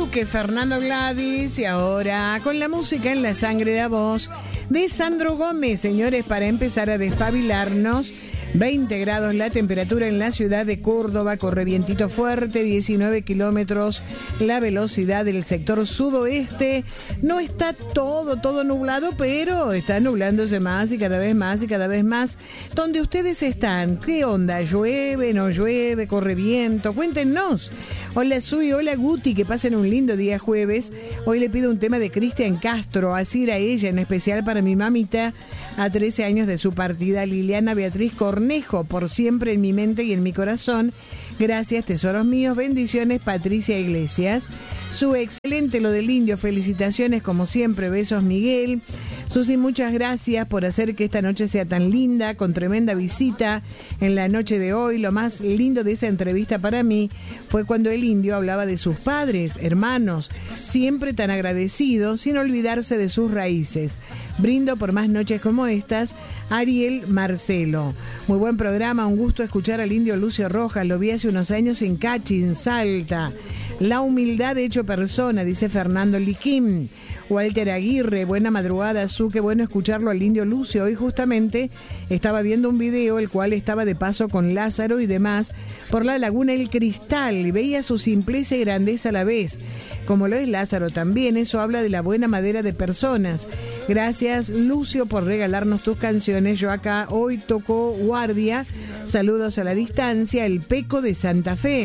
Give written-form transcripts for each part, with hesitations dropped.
Duque, Fernando Gladys, y ahora con la música en la sangre, la voz de Sandro Gómez, señores, para empezar a despabilarnos. 20 grados la temperatura en la ciudad de Córdoba, corre vientito fuerte, 19 kilómetros la velocidad del sector sudoeste. No está todo nublado, pero está nublándose más y cada vez más y cada vez más. ¿Dónde ustedes están? ¿Qué onda? ¿Llueve, no llueve, corre viento? Cuéntenos. Hola Sui, hola Guti, que pasen un lindo día jueves. Hoy le pido un tema de Cristian Castro, así era ella, en especial para mi mamita, a 13 años de su partida, Liliana Beatriz Cornejo, por siempre en mi mente y en mi corazón. Gracias, tesoros míos, bendiciones, Patricia Iglesias. Su excelente lo del indio, felicitaciones como siempre, besos Miguel. Susi, muchas gracias por hacer que esta noche sea tan linda, con tremenda visita en la noche de hoy. Lo más lindo de esa entrevista para mí fue cuando el indio hablaba de sus padres, hermanos, siempre tan agradecidos, sin olvidarse de sus raíces. Brindo por más noches como estas. Ariel Marcelo. Muy buen programa, un gusto escuchar al indio Lucio Rojas, lo vi hace unos años en Cachin, Salta. La humildad hecho persona, dice Fernando Liquín. Walter Aguirre, buena madrugada, Su, qué bueno escucharlo al indio Lucio. Hoy justamente estaba viendo un video, el cual estaba de paso con Lázaro y demás, por la laguna El Cristal, y veía su simpleza y grandeza a la vez, como lo es Lázaro también. Eso habla de la buena madera de personas. Gracias, Lucio, por regalarnos tus canciones. Yo acá hoy toco guardia. Saludos a la distancia, el Peco de Santa Fe.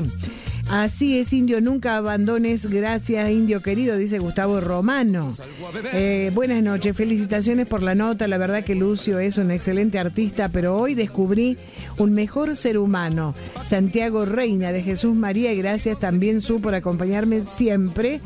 Así es, indio, nunca abandones. Gracias, indio querido, dice Gustavo Romano. Buenas noches, felicitaciones por la nota. La verdad que Lucio es un excelente artista, pero hoy descubrí un mejor ser humano. Santiago Reina, de Jesús María, y gracias también, Su, por acompañarme siempre.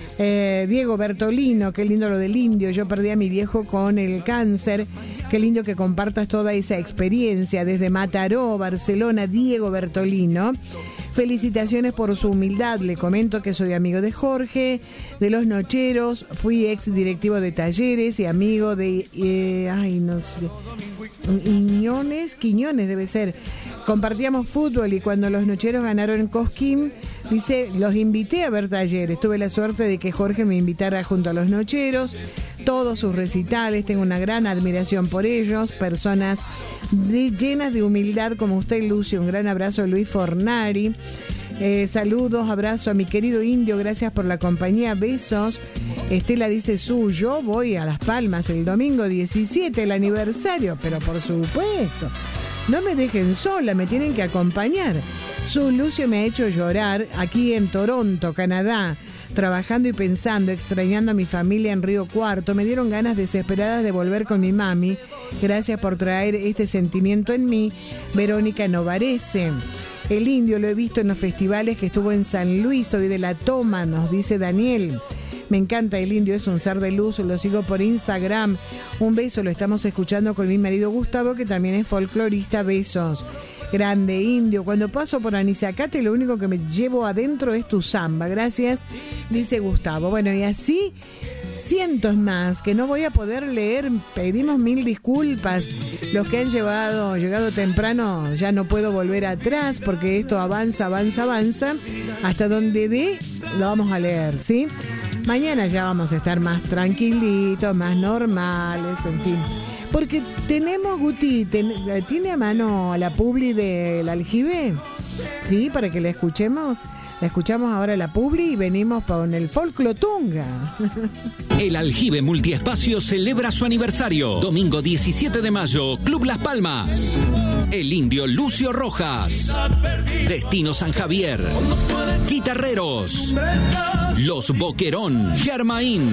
Diego Bertolino, qué lindo lo del indio. Yo perdí a mi viejo con el cáncer. Qué lindo que compartas toda esa experiencia desde Mataró, Barcelona. Diego Bertolino, felicitaciones por su humildad. Le comento que soy amigo de Jorge, de Los Nocheros. Fui ex directivo de Talleres y amigo de no sé, Quiñones debe ser. Compartíamos fútbol y cuando Los Nocheros ganaron Cosquín, dice, los invité a ver Talleres. Tuve la suerte de que Jorge me invitara junto a Los Nocheros. Todos sus recitales, tengo una gran admiración por ellos. Personas llenas de humildad como usted, Lucio. Un gran abrazo a Luis Fornari. Saludos, abrazo a mi querido indio. Gracias por la compañía. Besos. Estela dice, Su, yo voy a Las Palmas el domingo 17, el aniversario. Pero por supuesto, no me dejen sola, me tienen que acompañar. Su, Lucio me ha hecho llorar aquí en Toronto, Canadá, trabajando y pensando, extrañando a mi familia en Río Cuarto. Me dieron ganas desesperadas de volver con mi mami. Gracias por traer este sentimiento en mí. Verónica Novarese. El indio lo he visto en los festivales que estuvo en San Luis, soy de La Toma, nos dice Daniel. Me encanta el indio, es un ser de luz, lo sigo por Instagram. Un beso, lo estamos escuchando con mi marido Gustavo, que también es folclorista. Besos. Grande indio, cuando paso por Anizacate lo único que me llevo adentro es tu samba. Gracias, dice Gustavo. Bueno, y así cientos más que no voy a poder leer. Pedimos mil disculpas. Los que han llegado temprano, ya no puedo volver atrás porque esto avanza. Hasta donde dé lo vamos a leer, ¿sí? Mañana ya vamos a estar más tranquilitos, más normales, en fin. Porque tenemos, Guti, ¿tiene a mano la publi del aljibe? Sí, para que la escuchemos. La escuchamos ahora la publi y venimos con el Folclotunga. El Aljibe Multiespacio celebra su aniversario. Domingo 17 de mayo, Club Las Palmas. El indio Lucio Rojas. Destino San Javier. Guitarreros. Los Boquerón. Germain.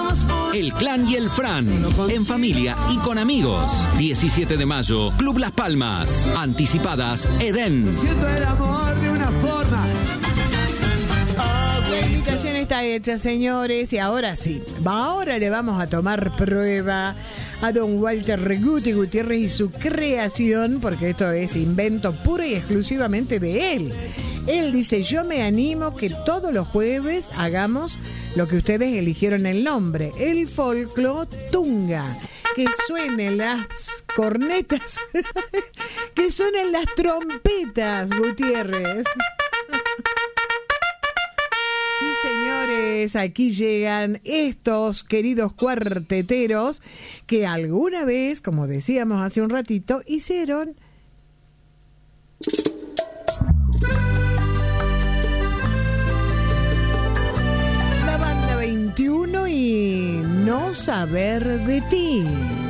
El Clan y el Fran. En familia y con amigos. 17 de mayo, Club Las Palmas. Anticipadas, Edén. Siento el amor de una forma. La invitación está hecha, señores, y ahora sí, ahora le vamos a tomar prueba a don Walter Reguti Gutiérrez y su creación, porque esto es invento puro y exclusivamente de él. Él dice, yo me animo que todos los jueves hagamos lo que ustedes eligieron el nombre, el Folclotunga. Que suenen las cornetas, que suenen las trompetas, Gutiérrez. Sí, señor. señores, aquí llegan estos queridos cuarteteros que alguna vez, como decíamos hace un ratito, hicieron la banda 21 y No saber de ti.